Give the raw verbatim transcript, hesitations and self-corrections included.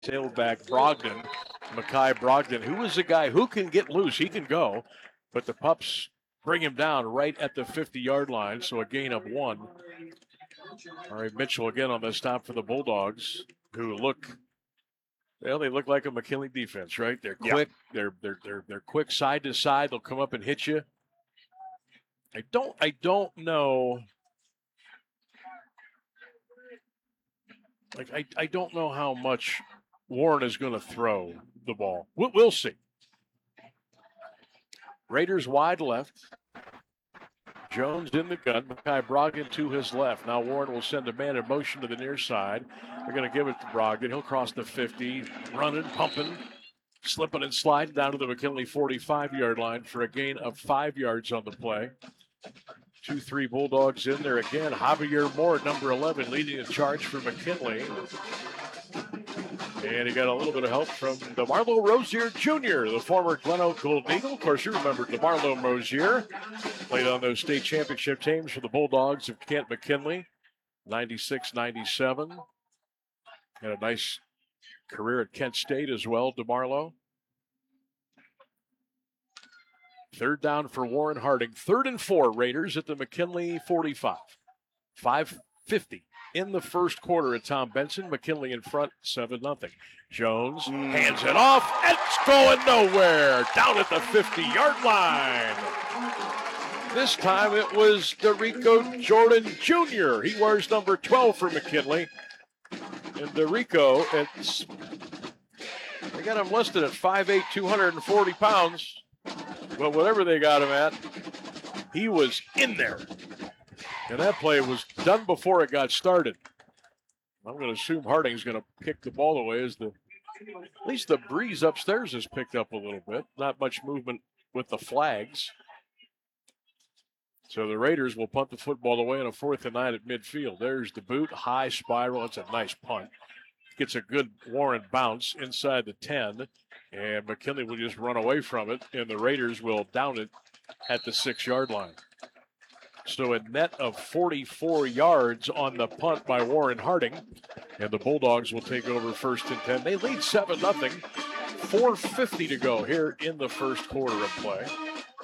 tailback Brogdon, Mekhi Brogdon, who is a guy who can get loose. He can go, but the Pups bring him down right at the fifty-yard line, so a gain of one. All right, Mitchell again on the stop for the Bulldogs, who look, well, they look like a McKinley defense, right? They're quick. Yeah. They're they're they're they're quick side to side. They'll come up and hit you. I don't I don't know. Like I, I don't know how much Warren is going to throw the ball. We'll, we'll see. Raiders wide left. Jones in the gun. Mekhi Brogdon to his left. Now Warren will send a man in motion to the near side. They're going to give it to Brogdon. He'll cross the fifty, running, pumping, slipping and sliding down to the McKinley forty-five-yard line for a gain of five yards on the play. Two, three Bulldogs in there again. Javier Moore, number eleven, leading the charge for McKinley. And he got a little bit of help from DeMarlo Rozier Junior, the former Glen Oak Golden Eagle. Of course, you remember DeMarlo Rozier. Played on those state championship teams for the Bulldogs of Kent McKinley, ninety-six ninety-seven. Had a nice career at Kent State as well, DeMarlo. Third down for Warren Harding. Third and four, Raiders at the McKinley forty-five. five fifty in the first quarter at Tom Benson. McKinley in front, seven nothing. Jones mm. hands it off. It's going nowhere. Down at the fifty-yard line. This time it was Derico Jordan Junior He wears number twelve for McKinley. And Derico, it's, they got him listed at five eight, two hundred forty pounds. Well, whatever they got him at, he was in there. And that play was done before it got started. I'm going to assume Harding's going to kick the ball away as the, at least the breeze upstairs has picked up a little bit. Not much movement with the flags. So the Raiders will punt the football away on a fourth and nine at midfield. There's the boot, high spiral. It's a nice punt. Gets a good Warren bounce inside the ten. And McKinley will just run away from it, and the Raiders will down it at the six-yard line. So a net of forty-four yards on the punt by Warren Harding, and the Bulldogs will take over first and ten. They lead seven nothing. four fifty to go here in the first quarter of play.